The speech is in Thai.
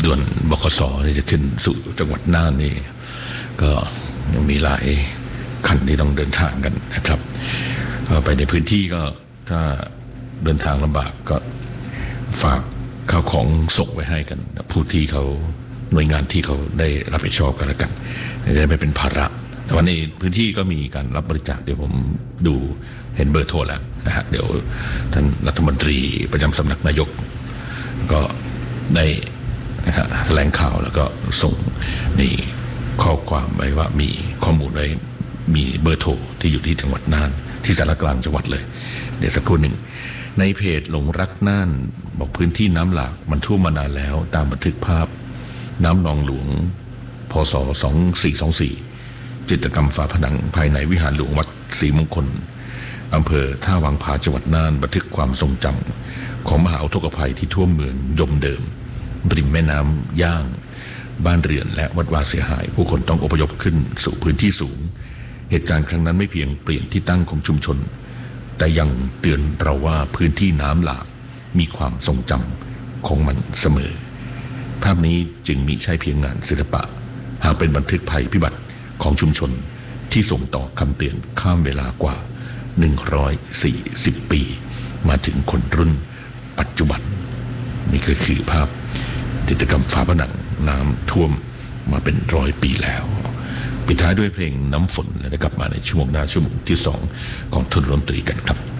ด่วนบขส.ที่จะขึ้นสู่จังหวัดน่านนี่ก็ยังมีหลายคันที่ต้องเดินทางกันนะครับไปในพื้นที่ก็ถ้าเดินทางลำบากก็ฝากข้าวของส่งไว้ให้กันผู้ที่เขาหน่วยงานที่เขาได้รับผิดชอบกันแล้วกันจะได้ไม่เป็นภาระแต่ว่าในพื้นที่ก็มีการรับบริจาคเดี๋ยวผมดูเห็นเบอร์โทรแล้วนะฮะเดี๋ยวท่านรัฐมนตรีประจำสำนักนายกก็ได้แถลงข่าวแล้วก็ส่งในข้อความไว้ว่ามีข้อมูลไว้มีเบอร์โทรที่อยู่ที่จังหวัดน่านที่สารกลางจังหวัดเลยเดี๋ยวสักครู่หนึ่งในเพจหลงรักน่านบอกพื้นที่น้ำหลากมันท่วมมานานแล้วตามบันทึกภาพน้ำนองหลวงพศ2424จิตรกรรมฝาผนังภายในวิหารหลวงวัดศรีมงคลอำเภอท่าวังผาจังหวัดน่านบันทึกความทรงจำของมหาอุทกภัยที่ท่วมเมืองยมเดิมริมแม่น้ำย่างบ้านเรือนและวัดวาเสียหายผู้คนต้องอพยพขึ้นสู่พื้นที่สูงเหตุการณ์ครั้งนั้นไม่เพียงเปลี่ยนที่ตั้งของชุมชนแต่ยังเตือนเราว่าพื้นที่น้ำหลากมีความทรงจำของมันเสมอภาพนี้จึงมิใช่เพียงงานศิลปะหากเป็นบันทึกภัยพิบัติของชุมชนที่ส่งต่อคำเตือนข้ามเวลากว่า140ปีมาถึงคนรุ่นปัจจุบันนี่ก็คือภาพจิตรกรรมฝาผนังน้ำท่วมมาเป็น100 ปีแล้วปิดท้ายด้วยเพลงน้ำฝนแล้วกลับมาในชั่วโมงหน้าชั่วโมงที่2ของทุนดนตรีกันครับ